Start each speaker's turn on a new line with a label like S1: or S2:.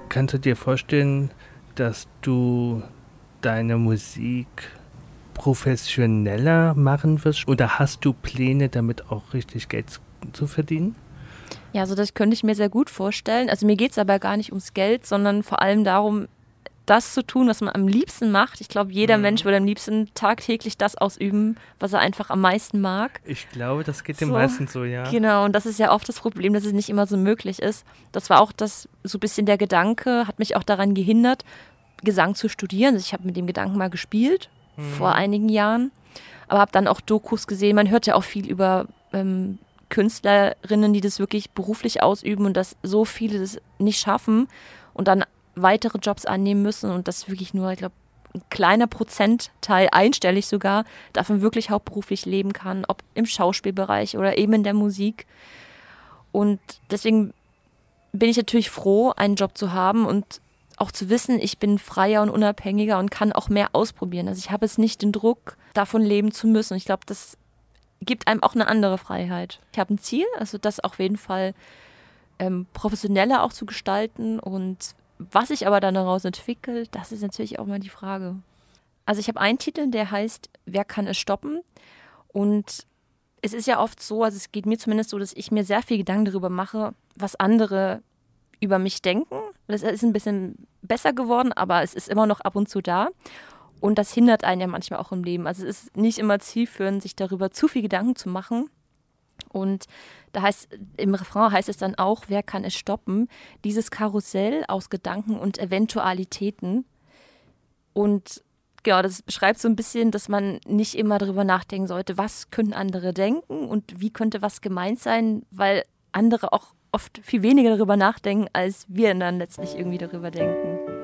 S1: Kannst du dir vorstellen, dass du deine Musik professioneller machen wirst? Oder hast du Pläne, damit auch richtig Geld zu verdienen?
S2: Ja, also das könnte ich mir sehr gut vorstellen. Also mir geht es aber gar nicht ums Geld, sondern vor allem darum, das zu tun, was man am liebsten macht. Ich glaube, jeder Mensch würde am liebsten tagtäglich das ausüben, was er einfach am meisten mag.
S1: Ich glaube, das geht den meisten so, ja.
S2: Genau, und das ist ja oft das Problem, dass es nicht immer so möglich ist. Das war auch so ein bisschen der Gedanke, hat mich auch daran gehindert, Gesang zu studieren. Also ich habe mit dem Gedanken mal gespielt, vor einigen Jahren, aber habe dann auch Dokus gesehen. Man hört ja auch viel über Künstlerinnen, die das wirklich beruflich ausüben und dass so viele das nicht schaffen und dann weitere Jobs annehmen müssen und das wirklich nur, ich glaube, ein kleiner Prozentteil, einstellig sogar, davon wirklich hauptberuflich leben kann, ob im Schauspielbereich oder eben in der Musik. Und deswegen bin ich natürlich froh, einen Job zu haben und auch zu wissen, ich bin freier und unabhängiger und kann auch mehr ausprobieren. Also ich habe jetzt nicht den Druck, davon leben zu müssen. Ich glaube, das gibt einem auch eine andere Freiheit. Ich habe ein Ziel, also das auf jeden Fall professioneller auch zu gestalten und was sich aber dann daraus entwickelt, das ist natürlich auch mal die Frage. Also ich habe einen Titel, der heißt Wer kann es stoppen? Und es ist ja oft so, also es geht mir zumindest so, dass ich mir sehr viel Gedanken darüber mache, was andere über mich denken. Das ist ein bisschen besser geworden, aber es ist immer noch ab und zu da. Und das hindert einen ja manchmal auch im Leben. Also es ist nicht immer zielführend, sich darüber zu viel Gedanken zu machen. Und da heißt, im Refrain heißt es dann auch, wer kann es stoppen? Dieses Karussell aus Gedanken und Eventualitäten. Und genau, das beschreibt so ein bisschen, dass man nicht immer darüber nachdenken sollte, was können andere denken und wie könnte was gemeint sein, weil andere auch oft viel weniger darüber nachdenken, als wir dann letztlich irgendwie darüber denken.